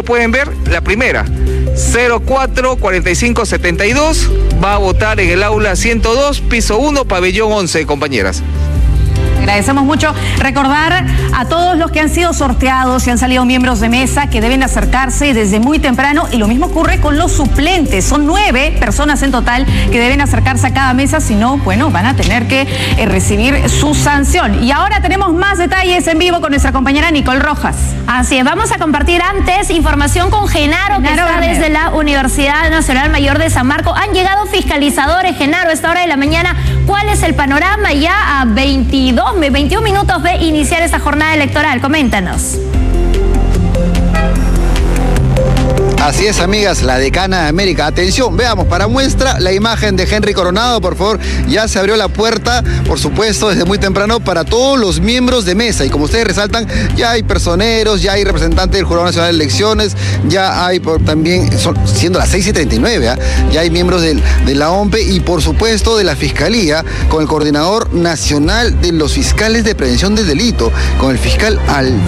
pueden ver, la primera, 044572, va a votar en el aula 102, piso 1, pabellón 11, compañeras. Agradecemos mucho. Recordar a todos los que han sido sorteados y han salido miembros de mesa que deben acercarse desde muy temprano, y lo mismo ocurre con los suplentes. Son 9 personas en total que deben acercarse a cada mesa, si no, bueno, van a tener que recibir su sanción. Y ahora tenemos más detalles en vivo con nuestra compañera Nicole Rojas. Así es, vamos a compartir antes información con Genaro, que está desde la Universidad Nacional Mayor de San Marcos. Han llegado fiscalizadores, Genaro, a esta hora de la mañana. ¿Cuál es el panorama ya a 21 minutos de iniciar esta jornada electoral? Coméntanos. Así es, amigas, la decana de América. Atención, veamos para muestra la imagen de Henry Coronado, por favor. Ya se abrió la puerta, por supuesto, desde muy temprano para todos los miembros de mesa. Y como ustedes resaltan, ya hay personeros, ya hay representantes del Jurado Nacional de Elecciones, ya hay también, siendo las 6:39, ya hay miembros de la OMPE y, por supuesto, de la Fiscalía, con el Coordinador Nacional de los Fiscales de Prevención del Delito, con el fiscal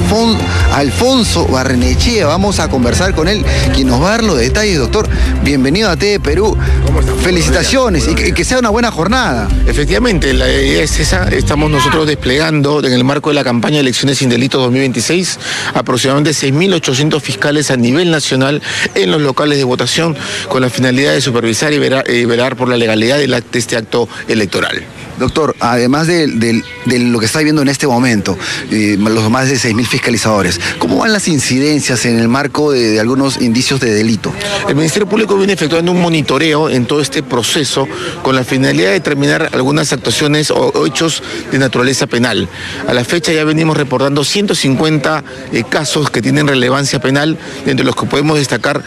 Alfonso Barrenechea. Vamos a conversar con él, quien nos va a dar los detalles. Doctor, bienvenido a TV Perú. ¿Cómo estás? Felicitaciones y que sea una buena jornada. Efectivamente, la idea es esa. Estamos nosotros desplegando en el marco de la campaña de Elecciones sin Delitos 2026 aproximadamente 6.800 fiscales a nivel nacional en los locales de votación, con la finalidad de supervisar y velar por la legalidad de este acto electoral. Doctor, además de lo que está viendo en este momento, los más de 6.000 fiscalizadores, ¿cómo van las incidencias en el marco de algunos indicios de delito? El Ministerio Público viene efectuando un monitoreo en todo este proceso con la finalidad de determinar algunas actuaciones o hechos de naturaleza penal. A la fecha ya venimos reportando 150 casos que tienen relevancia penal, entre los que podemos destacar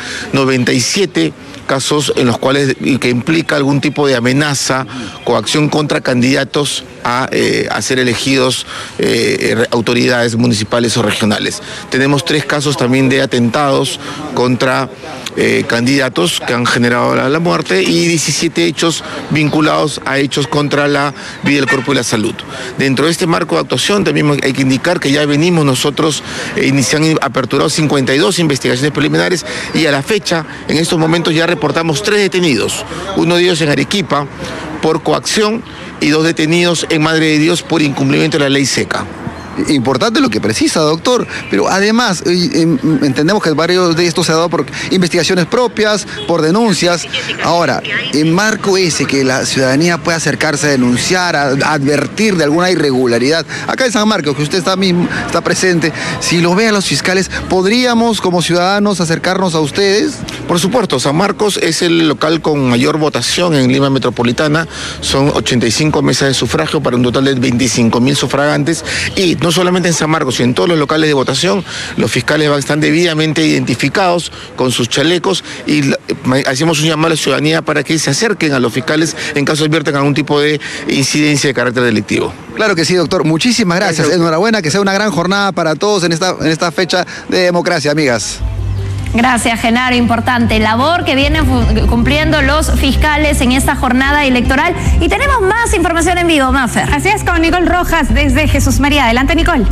97 casos en los cuales que implica algún tipo de amenaza, coacción contra candidatos a ser elegidos autoridades municipales o regionales. Tenemos 3 casos también de atentados contra candidatos que han generado la muerte y 17 hechos vinculados a hechos contra la vida, el cuerpo y la salud. Dentro de este marco de actuación también hay que indicar que ya venimos nosotros iniciando, aperturados 52 investigaciones preliminares y a la fecha, en estos momentos ya reportamos 3 detenidos, uno de ellos en Arequipa por coacción y 2 detenidos en Madre de Dios por incumplimiento de la ley seca. Importante lo que precisa, doctor, pero además entendemos que varios de estos se ha dado por investigaciones propias, por denuncias. Ahora, en marco ese que la ciudadanía pueda acercarse a denunciar, a advertir de alguna irregularidad, acá en San Marcos, que usted está presente, si lo vean los fiscales, ¿podríamos como ciudadanos acercarnos a ustedes? Por supuesto, San Marcos es el local con mayor votación en Lima Metropolitana, son 85 mesas de sufragio para un total de 25.000 sufragantes y no solamente en San Marcos, sino en todos los locales de votación, los fiscales están debidamente identificados con sus chalecos y hacemos un llamado a la ciudadanía para que se acerquen a los fiscales en caso adviertan algún tipo de incidencia de carácter delictivo. Claro que sí, doctor. Muchísimas gracias. Enhorabuena, que sea una gran jornada para todos en esta fecha de democracia, amigas. Gracias, Genaro. Importante labor que vienen cumpliendo los fiscales en esta jornada electoral. Y tenemos más información en vivo, Mafer. Así es, con Nicole Rojas desde Jesús María. Adelante, Nicole.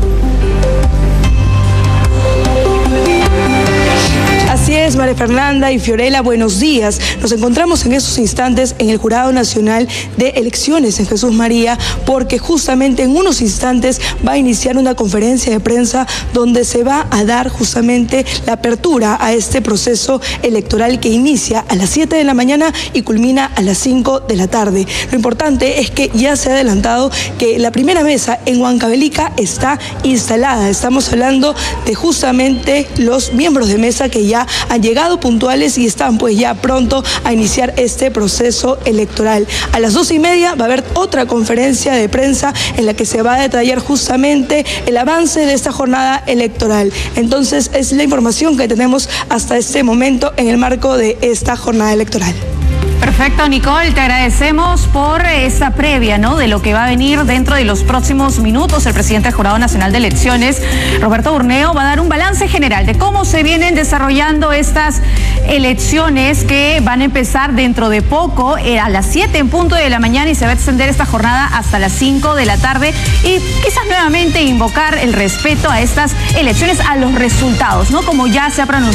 Así es, María Fernanda y Fiorella, buenos días. Nos encontramos en esos instantes en el Jurado Nacional de Elecciones en Jesús María, porque justamente en unos instantes va a iniciar una conferencia de prensa donde se va a dar justamente la apertura a este proceso electoral que inicia a las 7 de la mañana y culmina a las 5 de la tarde. Lo importante es que ya se ha adelantado que la primera mesa en Huancavelica está instalada. Estamos hablando de justamente los miembros de mesa que ya han llegado puntuales y están pues ya pronto a iniciar este proceso electoral. A las 2:30 va a haber otra conferencia de prensa en la que se va a detallar justamente el avance de esta jornada electoral. Entonces es la información que tenemos hasta este momento en el marco de esta jornada electoral. Perfecto, Nicole, te agradecemos por esta previa, ¿no?, de lo que va a venir dentro de los próximos minutos. El presidente del Jurado Nacional de Elecciones, Roberto Burneo, va a dar un balance general de cómo se vienen desarrollando estas elecciones que van a empezar dentro de poco, a las 7 en punto de la mañana, y se va a extender esta jornada hasta las 5 de la tarde, y quizás nuevamente invocar el respeto a estas elecciones, a los resultados, ¿no?, como ya se ha pronunciado